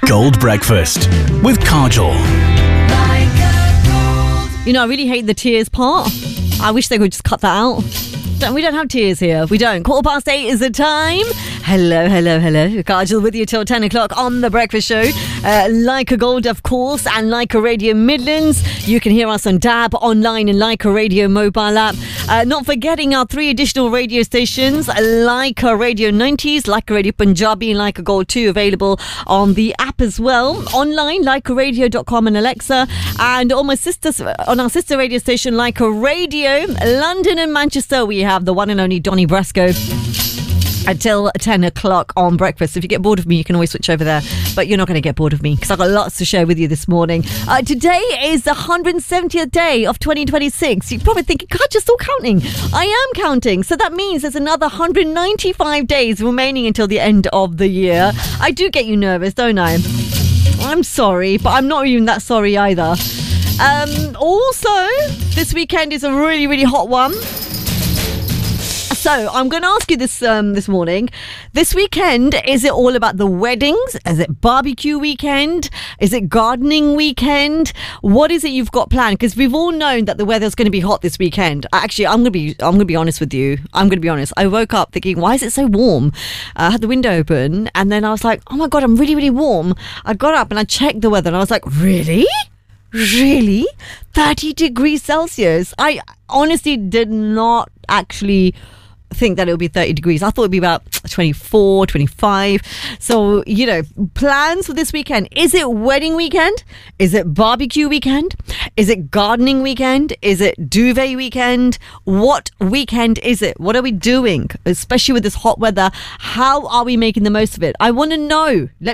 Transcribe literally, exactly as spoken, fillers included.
Gold Breakfast with Kajol. You know, I really hate the tears part. I wish they could just cut that out. Don't, we don't have tears here. We don't. Quarter past eight is the time. Hello, hello, hello. Kajol with you till ten o'clock on The Breakfast Show. Uh, Leica Gold, of course, and Leica Radio Midlands. You can hear us on D A B, online, and Leica Radio mobile app. Uh, not forgetting our three additional radio stations, Leica Radio nineties, Leica Radio Punjabi, and Leica Gold two, available on the app as well. Online, leica radio dot com and Alexa. And on my sisters, on our sister radio station, Leica Radio, London and Manchester, we have the one and only Donny Brasco until ten o'clock on breakfast. If you get bored of me, you can always switch over there, but you're not going to get bored of me because I've got lots to share with you this morning. Uh, today is the one hundred seventieth day of twenty twenty-six. You're probably thinking, God, you're still counting. I am counting. So that means there's another one hundred ninety-five days remaining until the end of the year. I do get you nervous, don't I? I'm sorry, but I'm not even that sorry either. Um, also, this weekend is a really, really hot one. So I'm going to ask you this um, this morning. This weekend, is it all about the weddings? Is it barbecue weekend? Is it gardening weekend? What is it you've got planned? Because we've all known that the weather's going to be hot this weekend. Actually, I'm going to be I'm going to be honest with you. I'm going to be honest. I woke up thinking, why is it so warm? I had the window open, and then I was like, oh my God, I'm really, really warm. I got up and I checked the weather, and I was like, really? Really? thirty degrees Celsius? I honestly did not actually think that it would be thirty degrees. I thought it'd be about twenty-four, twenty-five. So, you know, plans for this weekend. Is it wedding weekend? Is it barbecue weekend? Is it gardening weekend? Is it duvet weekend? What weekend is it? What are we doing? Especially with this hot weather. How are we making the most of it? I want to know. Let